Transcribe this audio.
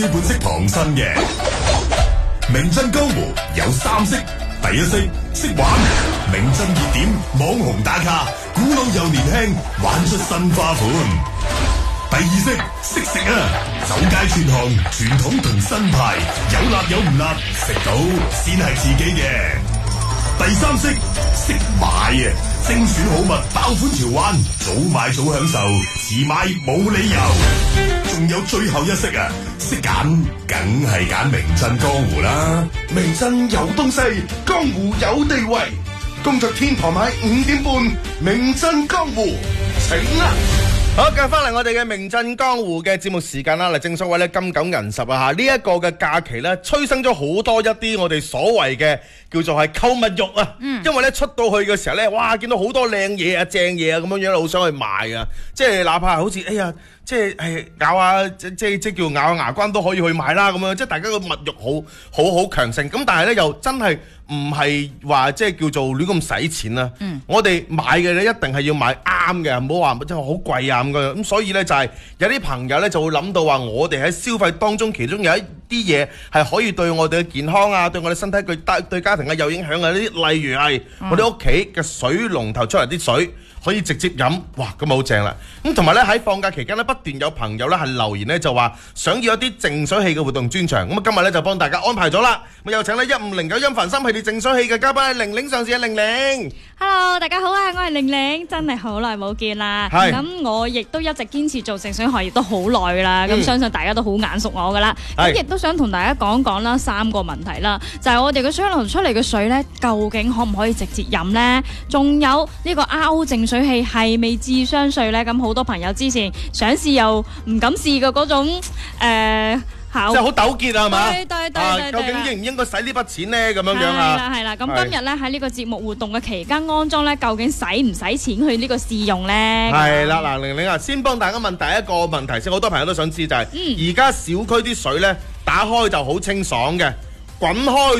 基本色旁身嘅。名震江湖有3式，第一式識玩，名震熱點網紅打卡，古老又年輕，玩出新花款。第二式識食啊，走街串巷，傳統同新派，有辣有唔辣，食到先係自己嘅。第三式識買啊，精選好物，爆款潮玩，早買早享受，遲買冇理由。仲有最後一式啊，識揀，梗係揀名震江湖啦。名震有東西，江湖有地位。工作天傍晚5點半，名震江湖，請啦！ 好，繼續翻嚟我哋嘅名震江湖嘅節目時間啦。嗱，正所謂咧金九銀十啊吓，呢一個嘅假期咧，催生咗好多一啲我哋所謂嘅叫做係購物欲啊。因為咧出到去嘅時候咧，哇，見到好多靚嘢啊、正嘢啊咁樣樣，好想去買啊。即係哪怕好似哎呀，即係咬下即叫咬下牙關都可以去買啦咁樣。即係大家個物欲好強盛。咁但係咧又真係唔係話即係叫做亂咁使錢啦。我哋買嘅咧一定係要買啱嘅，唔好話真係好貴啊咁嘅。咁所以咧就係有啲朋友咧就會諗到話，我哋喺消費當中，其中有一啲嘢係可以對我哋嘅健康啊，對我哋身體對家庭啊有影響嘅呢啲，例如係我哋屋企嘅水龍頭出嚟啲水可以直接飲，哇咁好正啦！咁同埋咧喺放假期間咧，不斷有朋友咧係留言咧就話想要一啲淨水器嘅活動專場，咁啊今日咧就幫大家安排咗啦。咁有請咧1509音凡3系列淨水器嘅嘉賓玲玲上線，玲玲。 Hello， 大家好啊，我係玲玲，真係好耐冇見啦。咁我亦都一直堅持做淨水行業都好耐啦，咁相信大家都好眼熟我噶啦。咁亦都想同大家講講啦3個問題啦，就係我哋嘅水龍頭出嚟嘅水咧，究竟可唔可以直接飲呢？仲有呢個 RO 淨水器係咪智商稅呢？咁好多朋友之前想試又唔敢試嘅嗰種即係好糾結啊，係嘛？ 對， 究竟應唔應該使呢筆錢呢？咁樣樣啊？ 係啦。咁今日咧喺呢個節目活動嘅期間安裝咧，究竟使唔使錢去呢個試用呢？ 係啦，嗱，玲玲啊，先幫大家問第一個問題先，好多朋友都想知就係，而家小區啲水咧打開就好清爽嘅，滾開